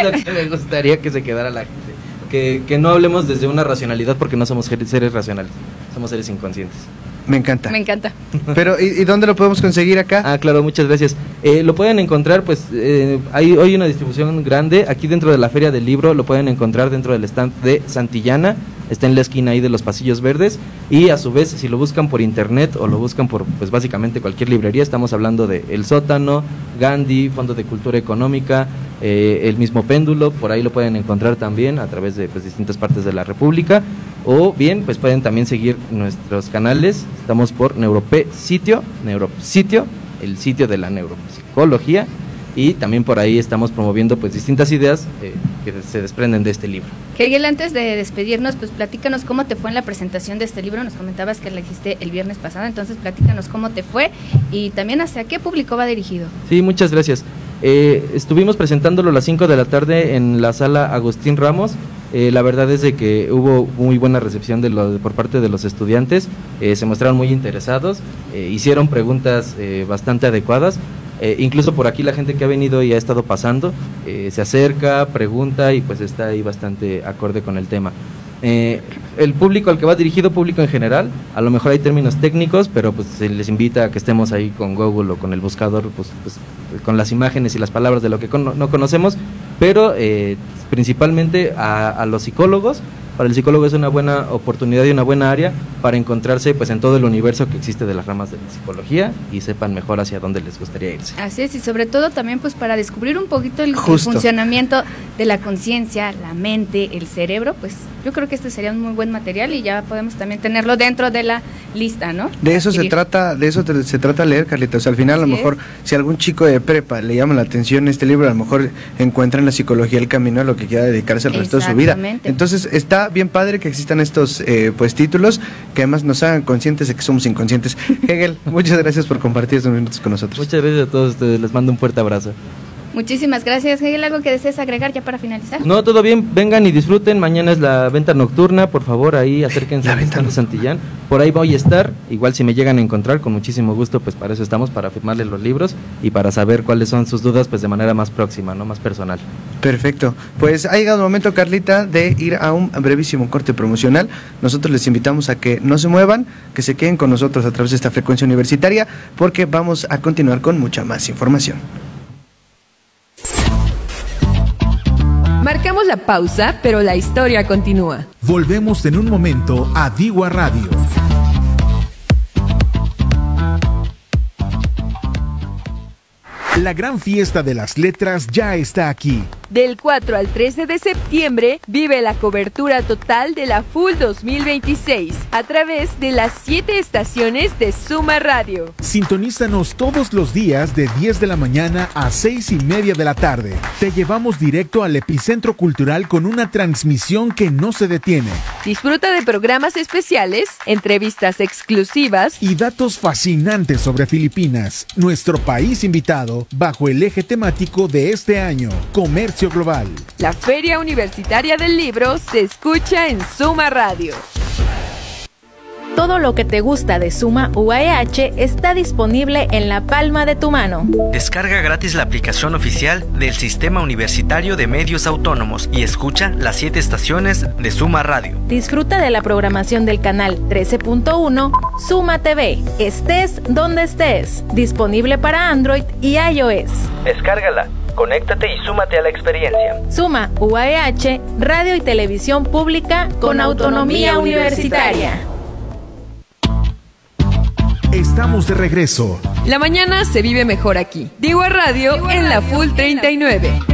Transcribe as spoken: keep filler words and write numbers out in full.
es lo que me gustaría que se quedara la gente. Que, que no hablemos desde una racionalidad porque no somos seres racionales, somos seres inconscientes. Me encanta. Me encanta. Pero, ¿y, y dónde lo podemos conseguir acá? Ah, claro, muchas gracias. Eh, lo pueden encontrar, pues, eh, hay hoy una distribución grande, aquí dentro de la Feria del Libro, lo pueden encontrar dentro del stand de Santillana, está en la esquina ahí de los Pasillos Verdes, y a su vez, si lo buscan por internet o lo buscan por, pues, básicamente cualquier librería, estamos hablando de El Sótano, Gandhi, Fondo de Cultura Económica, eh, el mismo Péndulo, por ahí lo pueden encontrar también a través de, pues, distintas partes de la República, o bien, pues pueden también seguir nuestros canales, estamos por Neurope Sitio, Neuropsitio, el sitio de la neuropsicología, y también por ahí estamos promoviendo pues distintas ideas eh, que se desprenden de este libro. Hegel, antes de despedirnos, pues platícanos cómo te fue en la presentación de este libro. Nos comentabas que la hiciste el viernes pasado, entonces platícanos cómo te fue y también hacia qué público va dirigido. Sí, muchas gracias. Eh, estuvimos presentándolo a las cinco de la tarde en la sala Agustín Ramos. Eh, la verdad es de que hubo muy buena recepción de lo, por parte de los estudiantes, eh, se mostraron muy interesados, eh, hicieron preguntas eh, bastante adecuadas, eh, incluso por aquí la gente que ha venido y ha estado pasando, eh, se acerca, pregunta y pues está ahí bastante acorde con el tema. Eh, el público al que va dirigido, público en general, a lo mejor hay términos técnicos, pero pues se les invita a que estemos ahí con Google o con el buscador, pues, pues con las imágenes y las palabras de lo que con, no conocemos, pero eh, principalmente a, a los psicólogos. Para el psicólogo es una buena oportunidad y una buena área para encontrarse pues en todo el universo que existe de las ramas de la psicología y sepan mejor hacia dónde les gustaría irse. Así es, y sobre todo también pues para descubrir un poquito el, el funcionamiento de la conciencia, la mente, el cerebro, pues yo creo que este sería un muy buen material y ya podemos también tenerlo dentro de la lista, ¿no? De eso se trata, de eso te, se trata leer, Carlita. O sea, al final a lo mejor si algún chico de prepa le llama la atención este libro, a lo mejor encuentra en la psicología el camino a lo que quiera dedicarse el resto de su vida. Entonces está bien padre que existan estos eh, pues títulos que además nos hagan conscientes de que somos inconscientes. Hegel, muchas gracias por compartir estos minutos con nosotros. Muchas gracias a todos ustedes, les mando un fuerte abrazo. Muchísimas gracias, Hegel. ¿Algo que desees agregar ya para finalizar? No, todo bien, vengan y disfruten, mañana es la venta nocturna, por favor, ahí acérquense a la Santillán, por ahí voy a estar, igual si me llegan a encontrar, con muchísimo gusto, pues para eso estamos, para firmarles los libros y para saber cuáles son sus dudas, pues de manera más próxima, no más personal. Perfecto, pues ha llegado el momento, Carlita, de ir a un brevísimo corte promocional. Nosotros les invitamos a que no se muevan, que se queden con nosotros a través de esta frecuencia universitaria, porque vamos a continuar con mucha más información. Marcamos la pausa, pero la historia continúa. Volvemos en un momento a Digua Radio. La gran fiesta de las letras ya está aquí. Del cuatro al trece de septiembre, vive la cobertura total de la F U L dos mil veintiséis a través de las siete estaciones de Suma Radio. Sintonízanos todos los días de diez de la mañana a seis y media de la tarde. Te llevamos directo al epicentro cultural con una transmisión que no se detiene. Disfruta de programas especiales, entrevistas exclusivas y datos fascinantes sobre Filipinas, nuestro país invitado, bajo el eje temático de este año, comercio global. La Feria Universitaria del Libro se escucha en Suma Radio. Todo lo que te gusta de Suma U A E H está disponible en la palma de tu mano. Descarga gratis la aplicación oficial del Sistema Universitario de Medios Autónomos y escucha las siete estaciones de Suma Radio. Disfruta de la programación del canal trece punto uno Suma T V. Estés donde estés. Disponible para Android y iOS. Descárgala, conéctate y súmate a la experiencia. Suma U A E H, radio y televisión pública con, con autonomía universitaria. Estamos de regreso. La mañana se vive mejor aquí. Digua Radio en la F U L treinta y nueve.